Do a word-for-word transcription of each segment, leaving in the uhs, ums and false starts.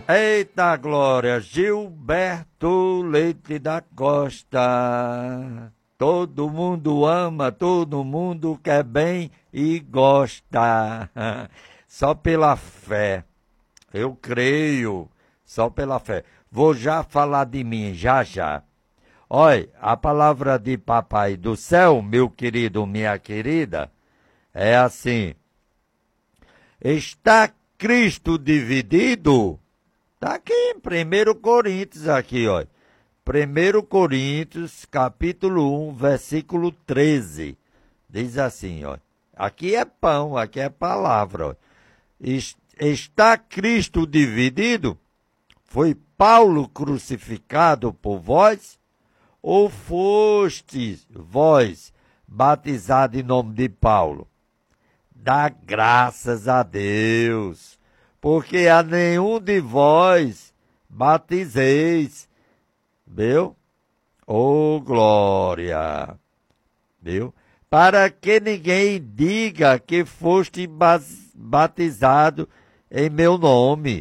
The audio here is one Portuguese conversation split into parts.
Eita glória, Gilberto Leite da Costa. Todo mundo ama, todo mundo quer bem e gosta. Só pela fé. Eu creio, só pela fé. Vou já falar de mim, já já. Olha, a palavra de Papai do Céu, meu querido, minha querida, é assim. Está Cristo dividido? Está aqui em primeiro Coríntios, aqui, ó. primeiro Coríntios, capítulo um, versículo treze. Diz assim, ó. Aqui é pão, aqui é palavra, ó. Está Cristo dividido? Foi Paulo crucificado por vós? Ou fostes vós batizados em nome de Paulo? Dá graças a Deus, porque a nenhum de vós batizeis, viu? Oh, glória, viu? Para que ninguém diga que foste batizado em meu nome.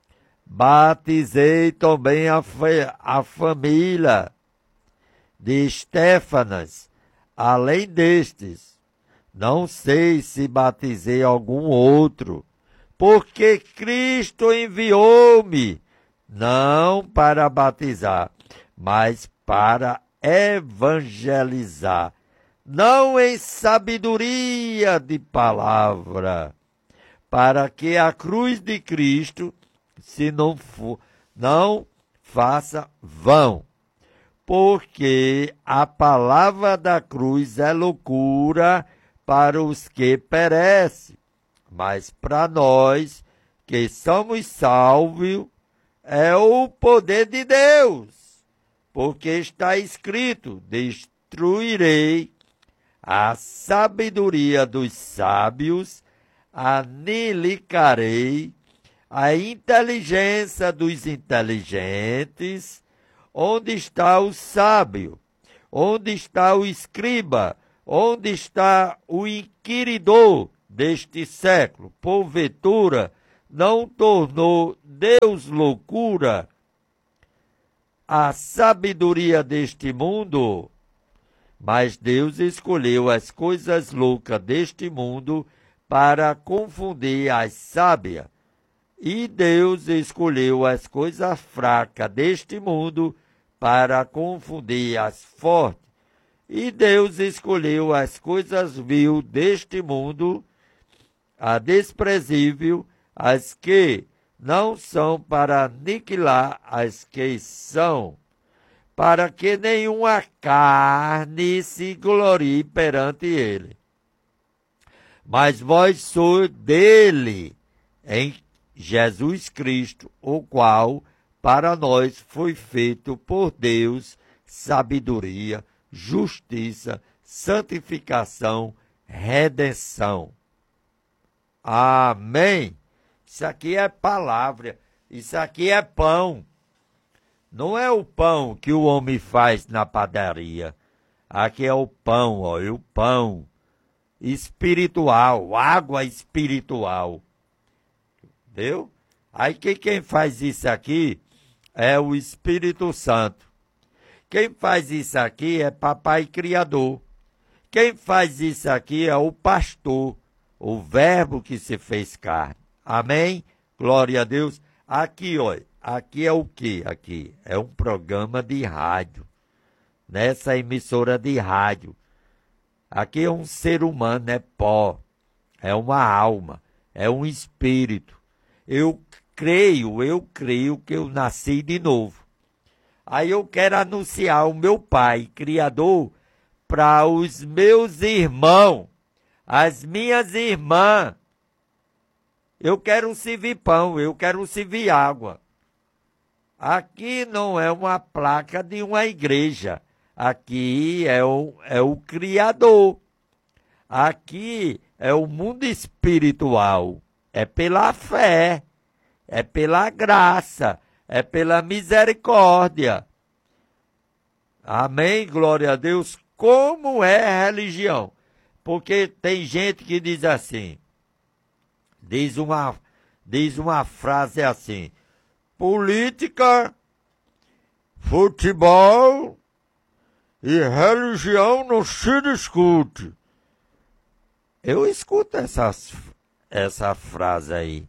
Batizei também a, a família de Estéfanas, além destes. Não sei se batizei algum outro, porque Cristo enviou-me, não para batizar, mas para evangelizar, não em sabedoria de palavra, para que a cruz de Cristo, se não for, não faça vão. Porque a palavra da cruz é loucura para os que perecem, mas para nós que somos salvos é o poder de Deus, porque está escrito: destruirei a sabedoria dos sábios, aniquilarei a inteligência dos inteligentes. Onde está o sábio? Onde está o escriba? Onde está o inquiridor deste século? Porventura, não tornou Deus loucura a sabedoria deste mundo? Mas Deus escolheu as coisas loucas deste mundo para confundir as sábias. E Deus escolheu as coisas fracas deste mundo para confundir as fortes. E Deus escolheu as coisas vil deste mundo, a desprezível, as que não são, para aniquilar as que são, para que nenhuma carne se glorie perante ele. Mas vós sois dele, em Jesus Cristo, o qual para nós foi feito por Deus sabedoria, justiça, santificação, redenção. Amém? Isso aqui é palavra, isso aqui é pão. Não é o pão que o homem faz na padaria. Aqui é o pão, ó, é o pão espiritual, água espiritual. Entendeu? Aí que quem faz isso aqui é o Espírito Santo. Quem faz isso aqui é Papai Criador. Quem faz isso aqui é o pastor, o verbo que se fez carne. Amém? Glória a Deus. Aqui, olha, aqui é o quê? Aqui é um programa de rádio. Nessa emissora de rádio. Aqui é um ser humano, é pó. É uma alma. É um espírito. Eu creio, eu creio que eu nasci de novo. Aí eu quero anunciar o meu Pai, Criador, para os meus irmãos, as minhas irmãs. Eu quero servir pão, eu quero servir água. Aqui não é uma placa de uma igreja. Aqui é o, é o Criador. Aqui é o mundo espiritual. É pela fé, é pela graça, é pela misericórdia. Amém? Glória a Deus. Como é a religião? Porque tem gente que diz assim, diz uma, diz uma frase assim: política, futebol e religião não se discute. Eu escuto essas, essa frase aí.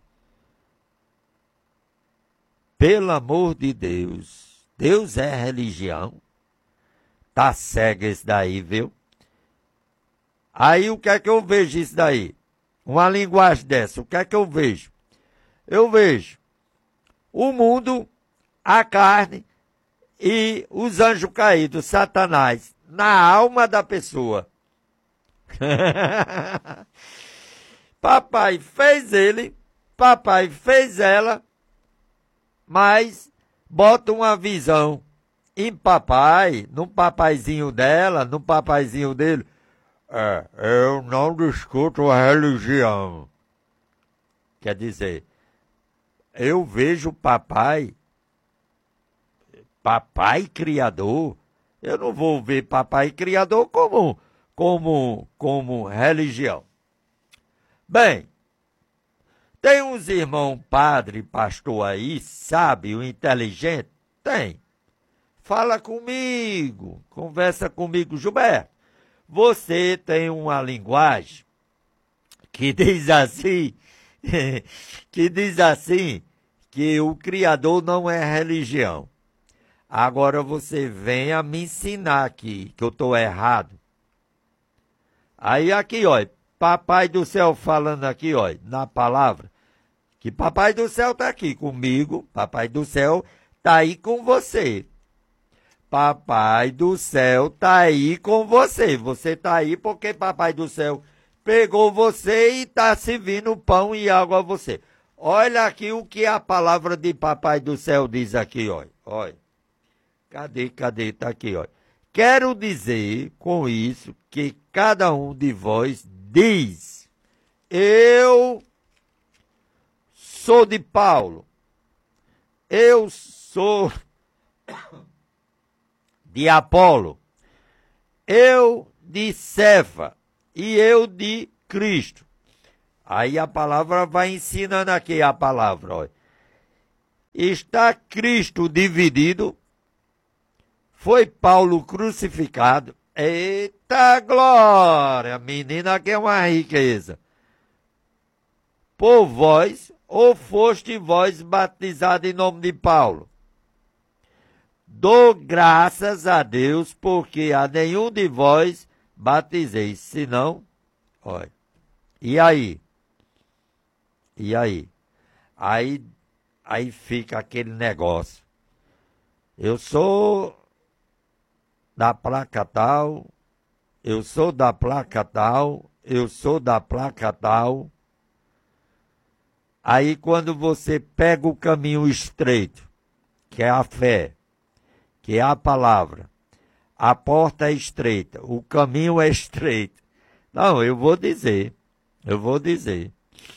Pelo amor de Deus, Deus é religião. Tá cego esse daí, viu? Aí o que é que eu vejo isso daí? Uma linguagem dessa, o que é que eu vejo? Eu vejo o mundo, a carne e os anjos caídos, Satanás, na alma da pessoa. Papai fez ele, papai fez ela, mas bota uma visão em papai, no papaizinho dela, no papaizinho dele. É, eu não discuto a religião. Quer dizer, eu vejo papai, papai criador, eu não vou ver papai criador como, como, como religião. Bem, tem uns irmãos padre, pastor aí, sábio, inteligente? Tem. Fala comigo, conversa comigo, Gilberto. Você tem uma linguagem que diz assim, que diz assim, que o Criador não é religião. Agora você venha me ensinar aqui, que eu estou errado. Aí aqui, ó, Papai do Céu falando aqui, ó, na palavra, que Papai do Céu está aqui comigo, Papai do Céu está aí com você. Papai do Céu está aí com você. Você está aí porque Papai do Céu pegou você e está servindo pão e água a você. Olha aqui o que a palavra de Papai do Céu diz aqui, ó. Olha. Cadê, cadê? Está aqui, ó. Quero dizer com isso que cada um de vós diz: eu sou de Paulo, eu sou de Apolo, eu de Cefa e eu de Cristo. Aí a palavra vai ensinando aqui a palavra, ó. Está Cristo dividido, foi Paulo crucificado. Eita glória, menina, que é uma riqueza. Por vós, ou foste vós batizado em nome de Paulo? Dou graças a Deus, porque a nenhum de vós batizei, senão, olha, e aí? E aí? Aí, aí fica aquele negócio. Eu sou da placa tal, eu sou da placa tal, eu sou da placa tal. Aí quando você pega o caminho estreito, que é a fé, que é a palavra, a porta é estreita, o caminho é estreito. Não, eu vou dizer, eu vou dizer.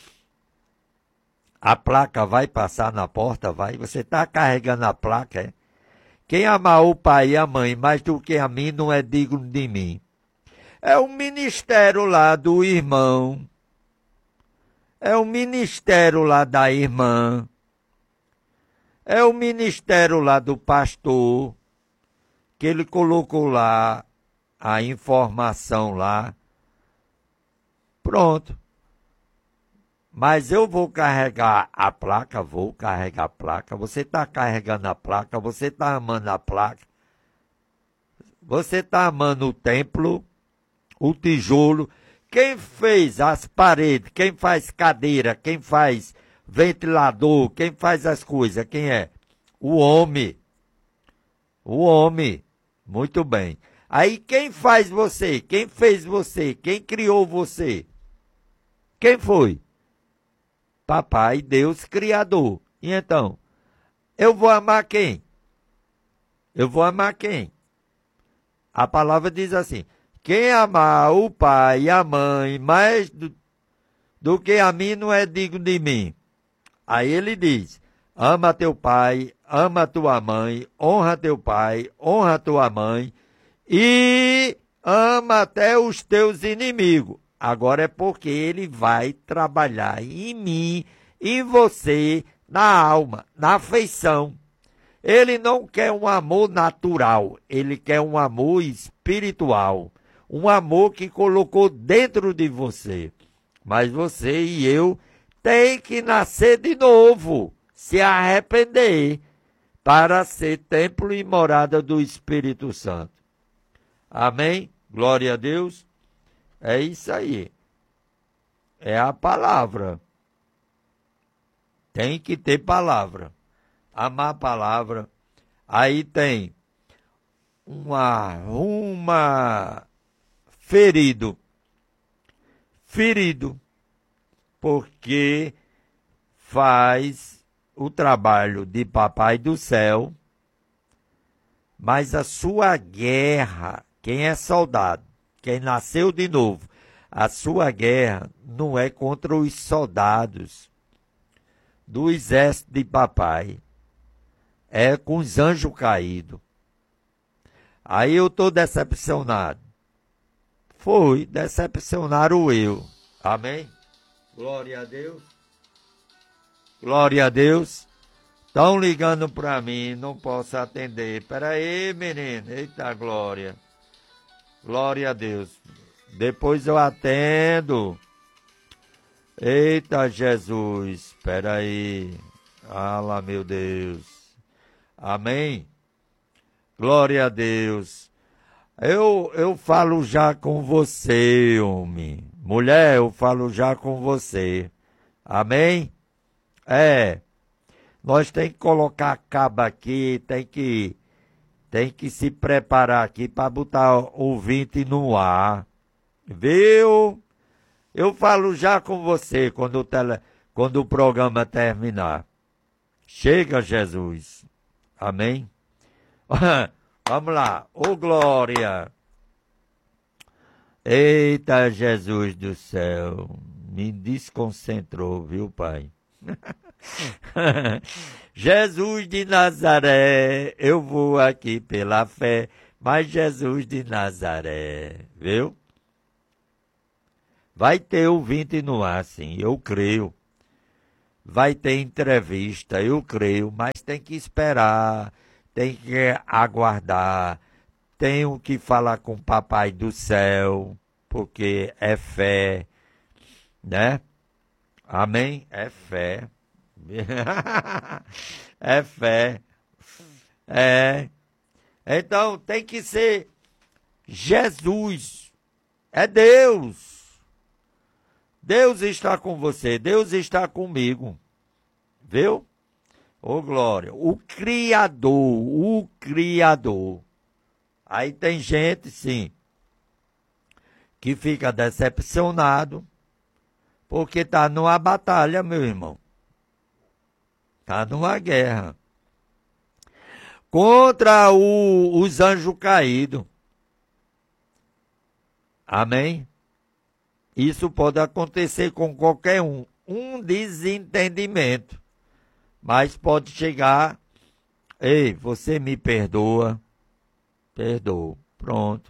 A placa vai passar na porta, vai? Você está carregando a placa, é? Quem amar o pai e a mãe mais do que a mim não é digno de mim. É o ministério lá do irmão. É o ministério lá da irmã. É o ministério lá do pastor, que ele colocou lá a informação lá. Pronto. Mas eu vou carregar a placa, vou carregar a placa. Você está carregando a placa, você está amando a placa. Você está amando o templo, o tijolo. Quem fez as paredes, quem faz cadeira, quem faz ventilador, quem faz as coisas, quem é? O homem. O homem. Muito bem. Aí quem faz você? Quem fez você? Quem criou você? Quem foi? Papai, Deus Criador. E então, eu vou amar quem? Eu vou amar quem? A palavra diz assim: quem amar o pai e a mãe mais do, do que a mim não é digno de mim. Aí ele diz: ama teu pai, ama tua mãe, honra teu pai, honra tua mãe e ama até os teus inimigos. Agora é porque ele vai trabalhar em mim, em você, na alma, na afeição. Ele não quer um amor natural, ele quer um amor espiritual. Um amor que colocou dentro de você. Mas você e eu tem que nascer de novo, se arrepender, para ser templo e morada do Espírito Santo. Amém? Glória a Deus. É isso aí. É a palavra. Tem que ter palavra. Amar a palavra. Aí tem uma, uma ferido. Ferido. Porque faz o trabalho de papai do céu, mas a sua guerra, quem é soldado, quem nasceu de novo, a sua guerra não é contra os soldados do exército de papai, é com os anjos caídos. Aí eu estou decepcionado. Foi, decepcionaram eu. Amém? Glória a Deus. Glória a Deus. Estão ligando para mim, não posso atender. Espera aí, menino. Eita, glória. Glória a Deus. Depois eu atendo. Eita, Jesus. Espera aí. Ala, meu Deus. Amém? Glória a Deus. Eu, eu falo já com você, homem. Mulher, eu falo já com você. Amém? É. Nós tem que colocar a caba aqui, tem que, tem que se preparar aqui para botar o ouvinte no ar. Viu? Eu falo já com você quando o, tele, quando o programa terminar. Chega, Jesus. Amém? Vamos lá. Ô, glória. Eita, Jesus do céu. Me desconcentrou, viu, Pai? Jesus de Nazaré, eu vou aqui pela fé, mas Jesus de Nazaré, viu? Vai ter ouvinte no ar, sim, eu creio. Vai ter entrevista, eu creio, mas tem que esperar, tem que aguardar, tenho que falar com o Papai do Céu, porque é fé, né? Amém? É fé. É fé. É. Então tem que ser Jesus. É Deus. Deus está com você. Deus está comigo. Viu? Ô, glória. O Criador. O Criador. Aí tem gente, sim, que fica decepcionado porque está numa batalha, meu irmão. Está numa guerra. Contra o, os anjos caídos. Amém? Isso pode acontecer com qualquer um. Um desentendimento. Mas pode chegar. Ei, você me perdoa. Perdoa. Pronto.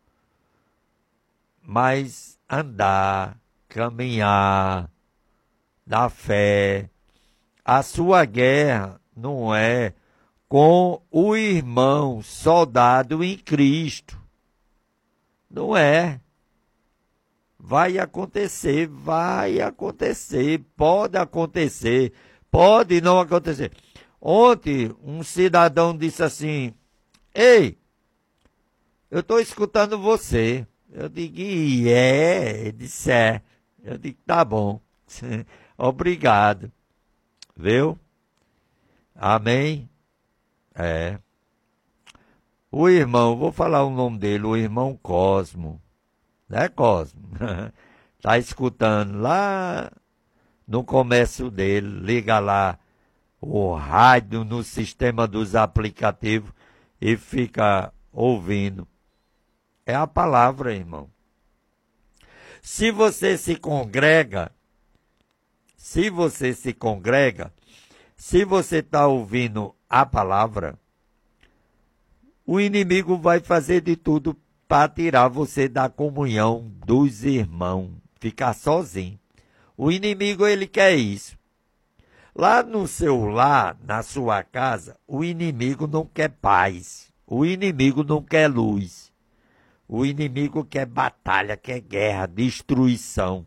Mas andar, caminhar na fé. A sua guerra não é com o irmão soldado em Cristo. Não é. Vai acontecer, vai acontecer, pode acontecer, pode não acontecer. Ontem, um cidadão disse assim, ei, eu estou escutando você. Eu digo, e é? Ele disse, é. Eu digo, tá bom. Obrigado. Viu? Amém? É. O irmão, vou falar o nome dele, o irmão Cosmo. Né, Cosmo? Tá escutando lá no comércio dele, liga lá o rádio no sistema dos aplicativos e fica ouvindo. É a palavra, irmão. Se você se congrega, se você se congrega, se você está ouvindo a palavra, o inimigo vai fazer de tudo para tirar você da comunhão dos irmãos, ficar sozinho. O inimigo, ele quer isso. Lá no seu lar, na sua casa, o inimigo não quer paz. O inimigo não quer luz. O inimigo quer batalha, quer guerra, destruição.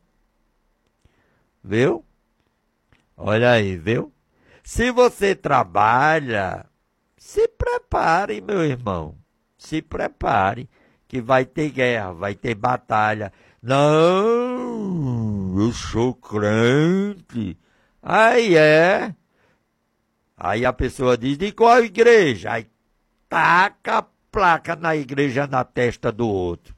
Viu? Olha aí, viu? Se você trabalha, se prepare, meu irmão. Se prepare, que vai ter guerra, vai ter batalha. Não, eu sou crente. Aí é. Aí a pessoa diz, de qual igreja? Aí taca a placa na igreja na testa do outro.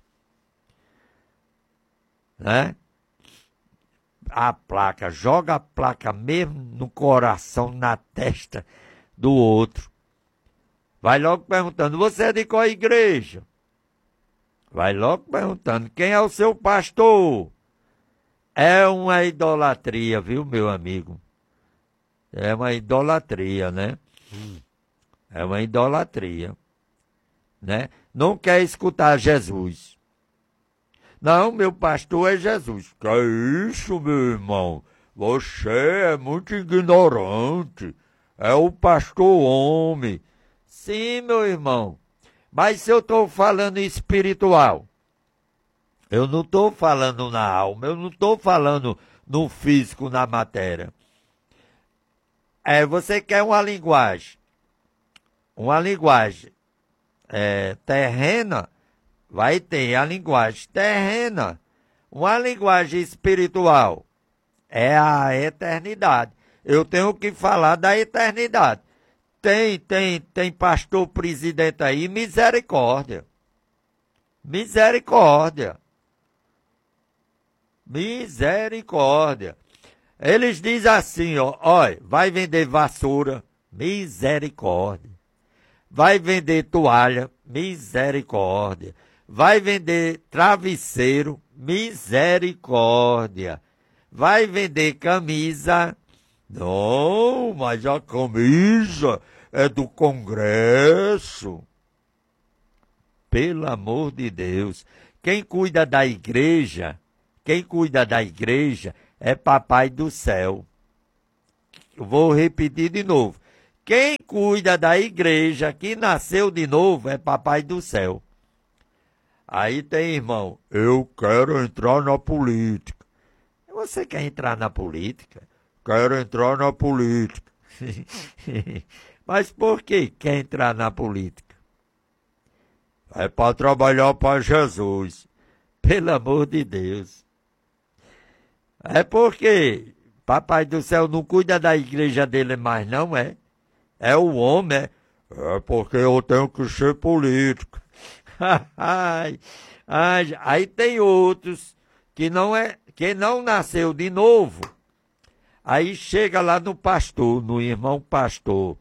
Né? A placa, joga a placa mesmo no coração, na testa do outro. Vai logo perguntando, você é de qual igreja? Vai logo perguntando, quem é o seu pastor? É uma idolatria, viu, meu amigo? É uma idolatria, né? É uma idolatria, né? Não quer escutar Jesus. Não, meu pastor é Jesus. Que é isso, meu irmão? Você é muito ignorante. É o pastor homem. Sim, meu irmão. Mas se eu estou falando espiritual, eu não estou falando na alma, eu não estou falando no físico, na matéria. É, você quer uma linguagem, uma linguagem é, terrena, vai ter a linguagem terrena. Uma linguagem espiritual é a eternidade. Eu tenho que falar da eternidade. Tem, tem, tem pastor presidente aí, misericórdia. Misericórdia. Misericórdia. Eles dizem assim, ó, olha, vai vender vassoura, misericórdia. Vai vender toalha, misericórdia. Vai vender travesseiro, misericórdia. Vai vender camisa. Não, mas a camisa é do Congresso. Pelo amor de Deus. Quem cuida da igreja, quem cuida da igreja é Papai do céu. Eu vou repetir de novo. Quem cuida da igreja que nasceu de novo é Papai do céu. Aí tem, irmão, eu quero entrar na política. Você quer entrar na política? Quero entrar na política. Mas por que quer entrar na política? É para trabalhar para Jesus. Pelo amor de Deus. É porque Papai do céu não cuida da igreja dele mais, não é? É o homem, é? É porque eu tenho que ser político. ai, ai, aí tem outros que não, é, que não nasceu de novo. Aí chega lá no pastor, no irmão pastor.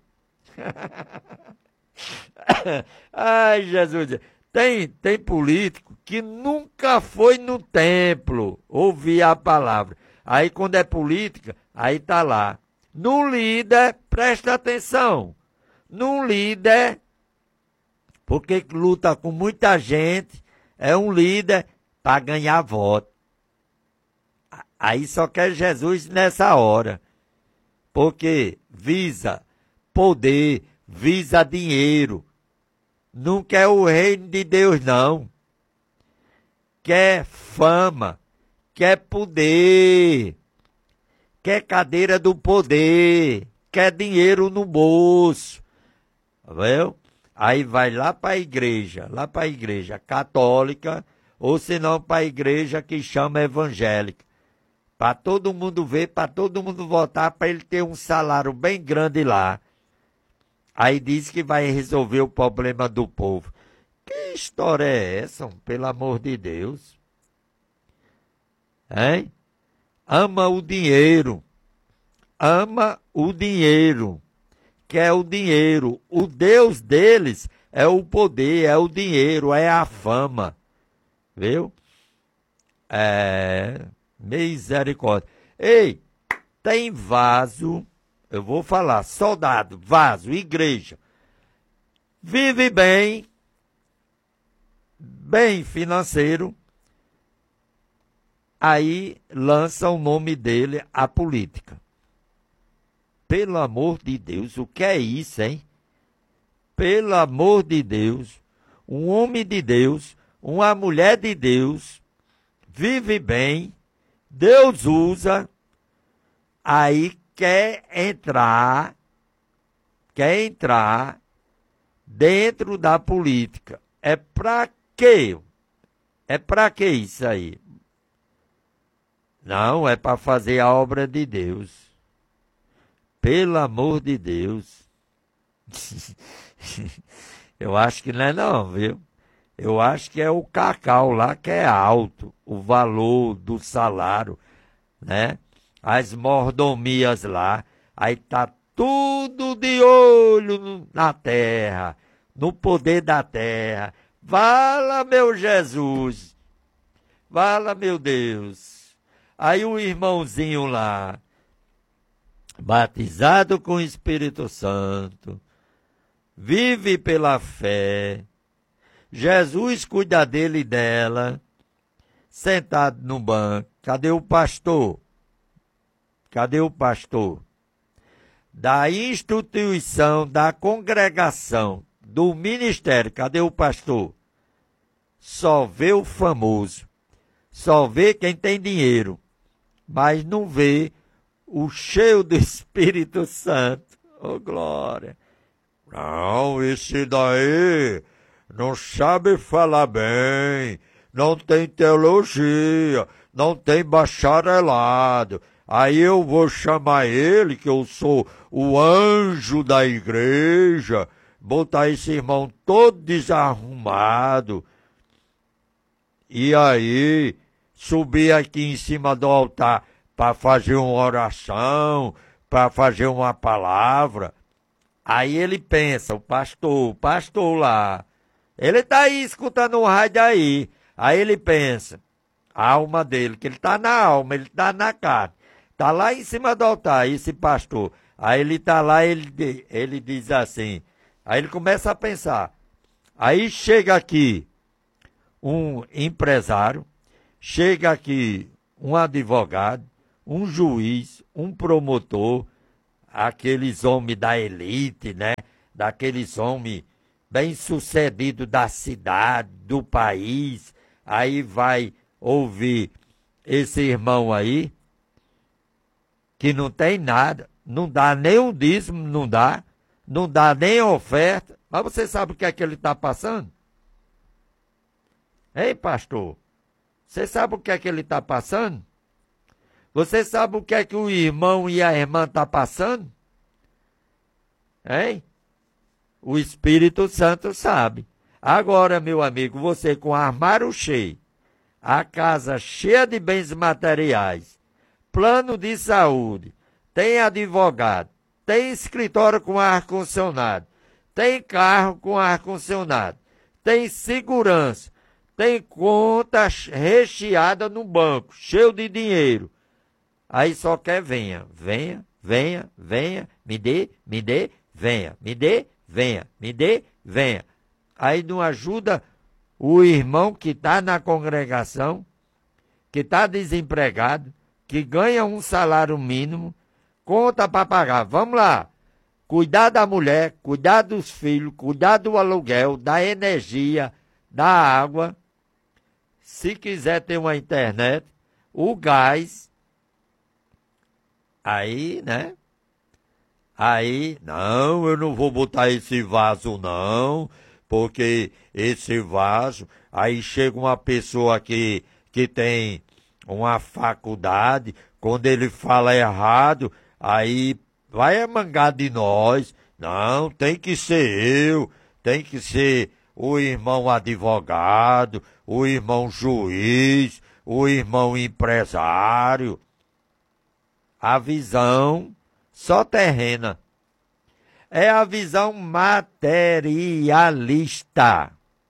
Ai, Jesus. Tem, tem político que nunca foi no templo ouvir a palavra. Aí quando é política, aí tá lá. No líder, presta atenção. No líder, porque luta com muita gente, é um líder para ganhar voto. Aí só quer Jesus nessa hora. Porque visa poder, visa dinheiro. Não quer o reino de Deus, não. Quer fama, quer poder, quer cadeira do poder, quer dinheiro no bolso. Viu? Aí vai lá para a igreja, lá para a igreja católica, ou se não para a igreja que chama evangélica. Para todo mundo ver, para todo mundo votar, para ele ter um salário bem grande lá. Aí diz que vai resolver o problema do povo. Que história é essa, pelo amor de Deus? Hein? Ama o dinheiro. Ama o dinheiro. Quer o dinheiro. O Deus deles é o poder, é o dinheiro, é a fama. Viu? É... Misericórdia. Ei, tem vaso, eu vou falar, soldado, vaso, igreja. Vive bem, bem financeiro, aí lança o nome dele à política. Pelo amor de Deus, o que é isso, hein? Pelo amor de Deus, um homem de Deus, uma mulher de Deus, vive bem, Deus usa, aí quer entrar, quer entrar dentro da política. É pra quê? É pra que isso aí? Não, é para fazer a obra de Deus. Pelo amor de Deus. Eu acho que não é não, viu? Eu acho que é o cacau lá que é alto, o valor do salário, né? As mordomias lá, aí tá tudo de olho na terra, no poder da terra. Vala, meu Jesus, vala, meu Deus. Aí o irmãozinho lá, batizado com o Espírito Santo, vive pela fé, Jesus cuida dele e dela, sentado no banco. Cadê o pastor? Cadê o pastor? Da instituição, da congregação, do ministério, cadê o pastor? Só vê o famoso, só vê quem tem dinheiro, mas não vê o cheio do Espírito Santo. Oh, glória! Não, esse daí não sabe falar bem, não tem teologia, não tem bacharelado. Aí eu vou chamar ele, que eu sou o anjo da igreja, botar esse irmão todo desarrumado, e aí subir aqui em cima do altar para fazer uma oração, para fazer uma palavra. Aí ele pensa, o pastor, o pastor lá, ele está aí escutando um rádio aí. Aí ele pensa, a alma dele, que ele está na alma, ele está na carne, está lá em cima do altar, esse pastor. Aí ele está lá, ele, ele diz assim, aí ele começa a pensar. Aí chega aqui um empresário, chega aqui um advogado, um juiz, um promotor, aqueles homens da elite, né? Daqueles homens bem-sucedidos da cidade, do país. Aí vai ouvir esse irmão aí, que não tem nada, não dá nem um dízimo, não dá, não dá nem oferta. Mas você sabe o que é que ele está passando? Ei, pastor, você sabe o que é que ele está passando? Você sabe o que é que o irmão e a irmã estão tá passando? Hein? O Espírito Santo sabe. Agora, meu amigo, você com armário cheio, a casa cheia de bens materiais, plano de saúde, tem advogado, tem escritório com ar-condicionado, tem carro com ar-condicionado, tem segurança, tem conta recheada no banco, cheio de dinheiro. Aí só quer venha, venha, venha, venha, me dê, me dê, venha, me dê, venha, me dê, venha. Aí não ajuda o irmão que está na congregação, que está desempregado, que ganha um salário mínimo, conta para pagar. Vamos lá, cuidar da mulher, cuidar dos filhos, cuidar do aluguel, da energia, da água. Se quiser ter uma internet, o gás. Aí, né? Aí, não, eu não vou botar esse vaso não, porque esse vaso, aí chega uma pessoa que, que tem uma faculdade, quando ele fala errado, aí vai mangar de nós. Não, tem que ser eu, tem que ser o irmão advogado, o irmão juiz, o irmão empresário. A visão só terrena. É a visão materialista.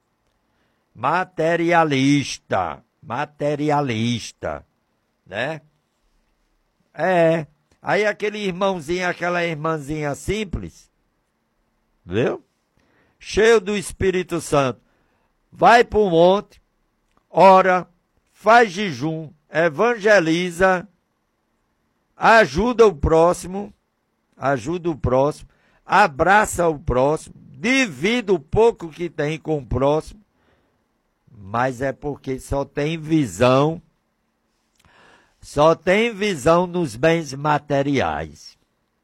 Materialista. Materialista. Né? É. Aí aquele irmãozinho, aquela irmãzinha simples, viu? Cheio do Espírito Santo. Vai para o monte, ora, faz jejum, evangeliza, ajuda o próximo, ajuda o próximo, abraça o próximo, divide o pouco que tem com o próximo, mas é porque só tem visão, só tem visão nos bens materiais.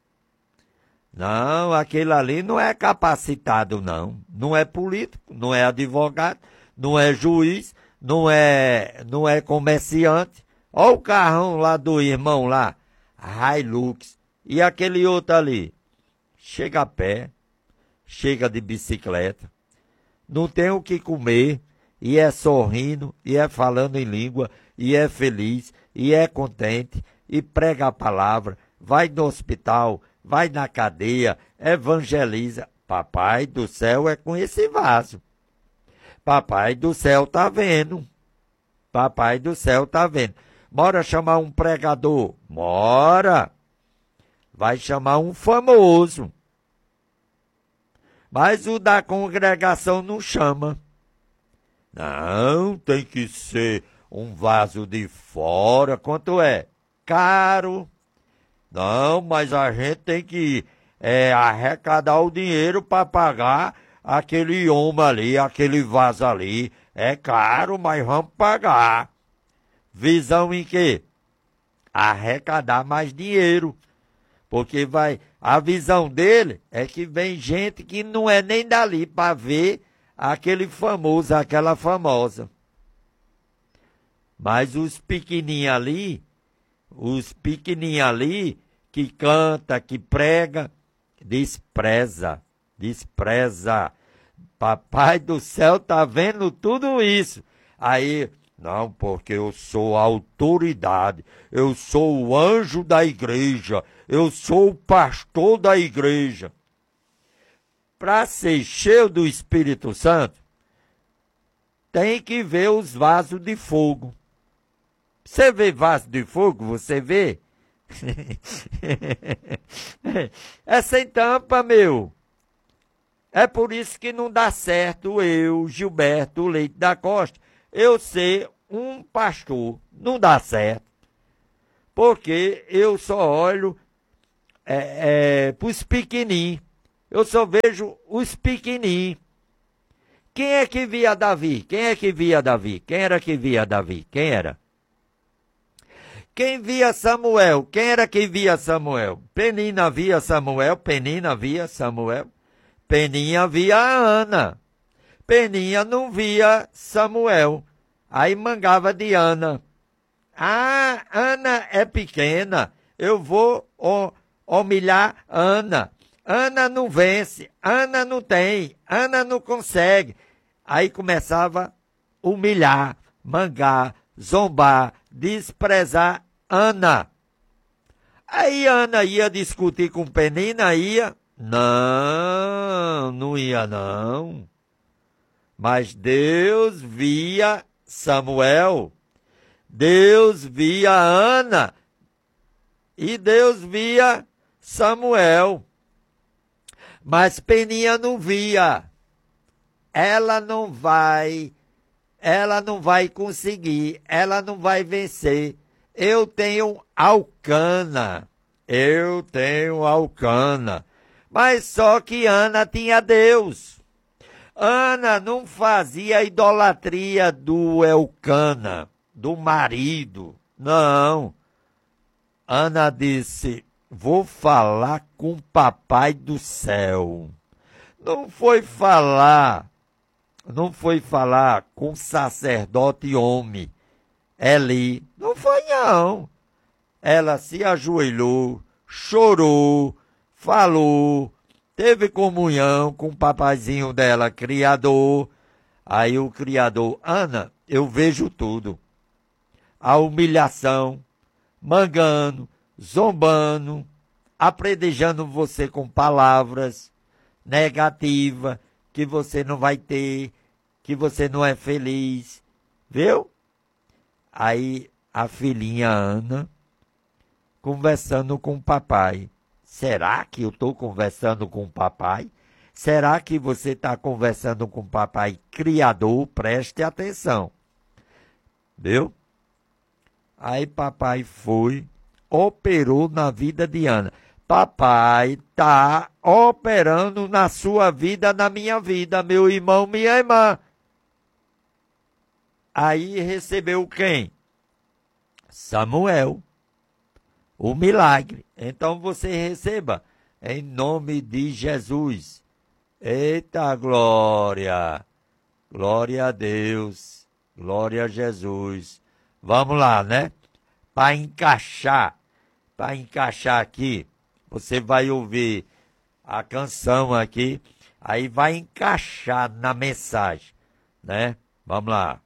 Não, aquele ali não é capacitado, não. Não é político, não é advogado, não é juiz, não é, não é comerciante. Olha o carrão lá do irmão lá, Hilux. E aquele outro ali, chega a pé, chega de bicicleta, não tem o que comer, e é sorrindo, e é falando em língua, e é feliz, e é contente, e prega a palavra, vai no hospital, vai na cadeia, evangeliza. Papai do céu é com esse vaso. Papai do céu tá vendo. Papai do céu tá vendo. Bora chamar um pregador? Bora! Vai chamar um famoso. Mas o da congregação não chama. Não, tem que ser um vaso de fora. Quanto é? Caro. Não, mas a gente tem que é, arrecadar o dinheiro para pagar aquele homem ali, aquele vaso ali. É caro, mas vamos pagar. Visão em quê? Arrecadar mais dinheiro. Porque vai, a visão dele é que vem gente que não é nem dali para ver aquele famoso, aquela famosa. Mas os pequenininhos ali, os pequenininhos ali, que canta, que prega, despreza, despreza. Papai do céu tá vendo tudo isso. Aí, não, porque eu sou a autoridade, eu sou o anjo da igreja, eu sou o pastor da igreja. Para ser cheio do Espírito Santo, tem que ver os vasos de fogo. Você vê vaso de fogo? Você vê? É sem tampa, meu. É por isso que não dá certo eu, Gilberto Leite da Costa, eu ser um pastor. Não dá certo. Porque eu só olho é, é, para os pequenininhos. Eu só vejo os pequenininhos. Quem é que via Davi? Quem é que via Davi? Quem era que via Davi? Quem era? Quem via Samuel? Quem era que via Samuel? Penina via Samuel, Penina via Samuel. Peninha via a Ana. Peninha não via Samuel. Aí mangava de Ana. Ah, Ana é pequena. Eu vou oh, humilhar Ana. Ana não vence. Ana não tem. Ana não consegue. Aí começava a humilhar, mangar, zombar, desprezar Ana. Aí Ana ia discutir com Penina, ia? Não, não ia não. Mas Deus via Samuel, Deus via Ana e Deus via Samuel. Mas Peninha não via. Ela não vai, ela não vai conseguir, ela não vai vencer. Eu tenho Alcana, eu tenho Alcana. Mas só que Ana tinha Deus. Ana não fazia idolatria do Elcana, do marido. Não. Ana disse, vou falar com o papai do céu. Não foi falar, não foi falar com sacerdote homem, Eli. Não foi não. Ela se ajoelhou, chorou, falou, teve comunhão com o papazinho dela, criador. Aí o criador, Ana, eu vejo tudo. A humilhação, mangando, zombando, apredejando você com palavras negativas, que você não vai ter, que você não é feliz. Viu? Aí a filhinha Ana, conversando com o papai. Será que eu estou conversando com o papai? Será que você está conversando com o papai criador? Preste atenção. Viu? Aí papai foi, operou na vida de Ana. papai está operando na sua vida, na minha vida, meu irmão, minha irmã. Aí recebeu quem? Samuel, o milagre. Então você receba em nome de Jesus. Eita glória! Glória a Deus, glória a Jesus. Vamos lá, né? Para encaixar, para encaixar aqui, você vai ouvir a canção aqui, aí vai encaixar na mensagem, né? Vamos lá.